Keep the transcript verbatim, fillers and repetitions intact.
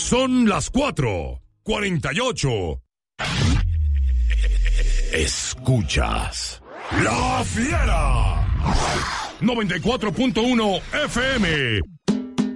Son las cuatro cuarenta y ocho. Escuchas La Fiera noventa y cuatro punto uno F M